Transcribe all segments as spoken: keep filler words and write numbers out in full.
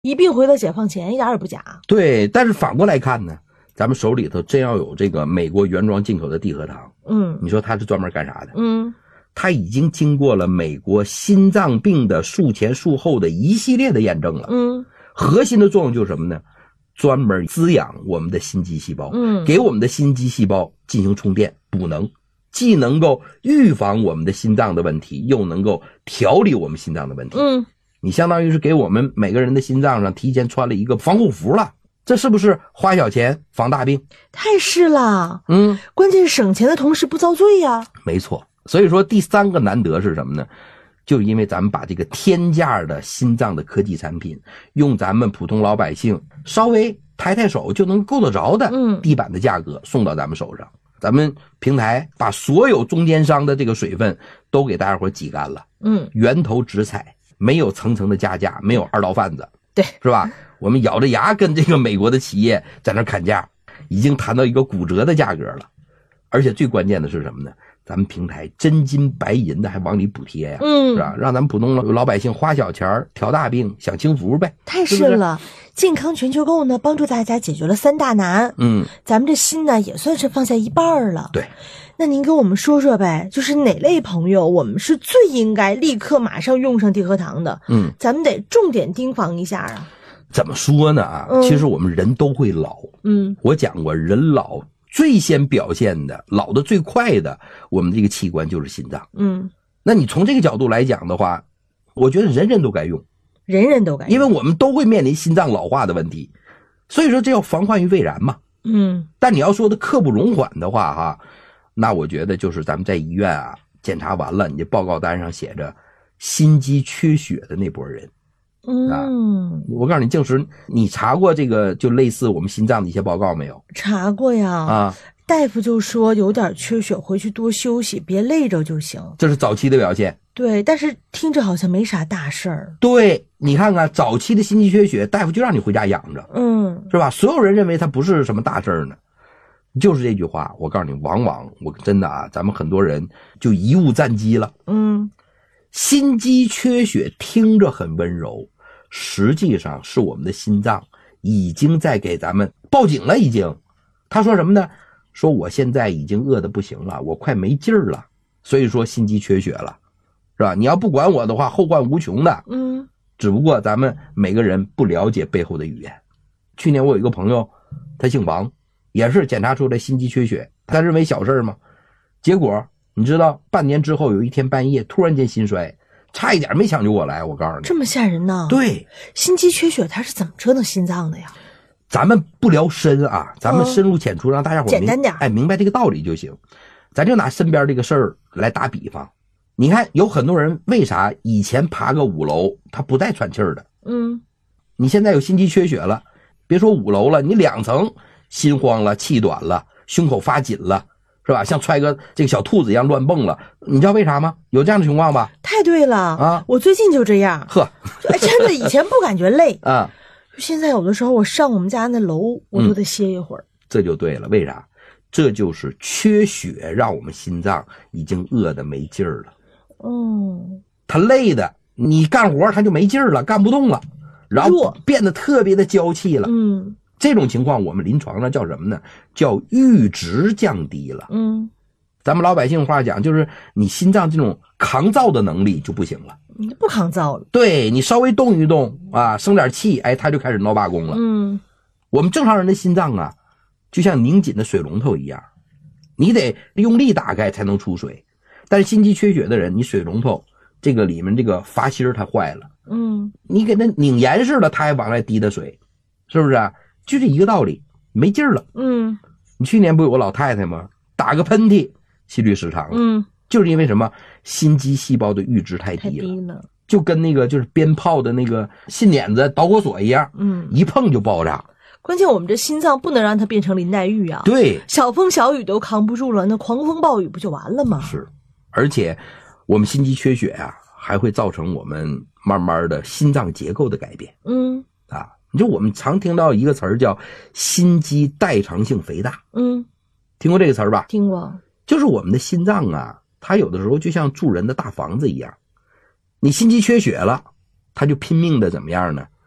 一并回到解放前，一点也不假。 对，但是反过来看呢，咱们手里头真要有这个美国原装进口的地核糖， 嗯， 你说它是专门干啥的？ 嗯， 它已经经过了美国心脏病的术前术后的一系列的验证了。 嗯， 核心的作用就是什么呢？专门滋养我们的心肌细胞， 嗯， 给我们的心肌细胞进行充电补能，既能够预防我们的心脏的问题，又能够调理我们心脏的问题。 嗯， 你相当于是给我们每个人的心脏上提前穿了一个防护服了，这是不是花小钱防大病？ 太是了。 嗯， 关键是省钱的同时不遭罪呀。 没错。所以说第三个难得是什么呢？就是因为咱们把这个天价的心脏的科技产品，用咱们普通老百姓稍微抬抬手就能够得着的地板的价格送到咱们手上。咱们平台把所有中间商的这个水分都给大家伙挤干了，嗯，源头直采，没有层层的加价，没有二道贩子， 对， 是吧？我们咬着牙跟这个美国的企业在那砍价，已经谈到一个骨折的价格了。而且最关键的是什么呢？咱们平台真金白银的还往里补贴呀，嗯，是吧？让咱们普通老百姓花小钱调大病享清福呗。 太是了，是是健康全球购呢，帮助大家解决了三大难。嗯，咱们这心呢也算是放下一半了。 对， 那您跟我们说说呗，就是哪类朋友我们是最应该立刻马上用上地核糖的？嗯，咱们得重点盯防一下啊。 怎么说呢啊？嗯、其实我们人都会老。嗯，我讲过，人老最先表现的老的最快的我们这个器官就是心脏。嗯，那你从这个角度来讲的话，我觉得人人都该用， 人人都该用， 因为我们都会面临心脏老化的问题，所以说这要防患于未然嘛。嗯，但你要说的刻不容缓的话哈，那我觉得就是咱们在医院啊检查完了，你这报告单上写着心肌缺血的那波人。嗯、啊，我告诉你，静时，你查过这个就类似我们心脏的一些报告没有？ 查过呀。啊，大夫就说有点缺血，回去多休息，别累着就行。 这是早期的表现。 对，但是听着好像没啥大事儿。 对，你看看早期的心肌缺血，大夫就让你回家养着，嗯，是吧？所有人认为它不是什么大事儿呢。就是这句话，我告诉你，往往我真的啊，咱们很多人就贻误战机了。嗯，心肌缺血听着很温柔，实际上是我们的心脏已经在给咱们报警了。已经，他说什么呢？说我现在已经饿得不行了，我快没劲儿了，所以说心肌缺血了，是吧？你要不管我的话，后患无穷的。嗯，只不过咱们每个人不了解背后的语言。去年我有一个朋友，他姓王，也是检查出来心肌缺血，他认为小事嘛，结果你知道半年之后有一天半夜突然间心衰，差一点没抢救过来。我告诉你， 这么吓人呢？ 对， 心肌缺血它是怎么折腾心脏的呀？ 咱们不聊深啊，咱们深入浅出，让大家伙简单点， 哎，明白这个道理就行。咱就拿身边这个事儿来打比方，你看有很多人为啥以前爬个五楼他不带喘气儿的？嗯，你现在有心肌缺血了，别说五楼了，你两层心慌了，气短了，胸口发紧了，是吧？像揣个这个小兔子一样乱蹦了，你知道为啥吗？有这样的情况吧？ 太对了啊！我最近就这样。 呵， 真的，以前不感觉累啊， 现在有的时候我上我们家那楼，我都得歇一会儿。 嗯，这就对了，为啥？这就是缺血让我们心脏已经饿得没劲儿了。哦，他累的，你干活他就没劲儿了，干不动了，然后变得特别的娇气了。嗯。这种情况我们临床上叫什么呢？叫阈值降低了。嗯，咱们老百姓话讲，就是你心脏这种抗造的能力就不行了， 你不抗造了。 对，你稍微动一动啊，生点气，哎，它就开始闹罢工了。嗯，我们正常人的心脏啊，就像拧紧的水龙头一样，你得用力打开才能出水。但是心肌缺血的人，你水龙头这个里面这个阀芯它坏了，嗯，你给它拧严实了，它还往外滴的水，是不是啊？就这一个道理，没劲儿了。嗯，你去年不有个老太太吗？打个喷嚏，心律失常了。嗯，就是因为什么？心肌细胞的阈值太低了，太低了，就跟那个就是鞭炮的那个信捻子导火索一样，嗯，一碰就爆炸。 关键我们这心脏不能让它变成林黛玉啊！ 对， 小风小雨都扛不住了，那狂风暴雨不就完了吗？ 是，而且我们心肌缺血啊，还会造成我们慢慢的心脏结构的改变。嗯，啊。你就我们常听到一个词儿叫心肌代偿性肥大。嗯，听过这个词儿吧？ 听过。 就是我们的心脏啊，它有的时候就像住人的大房子一样，你心肌缺血了，它就拼命的怎么样呢？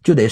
就得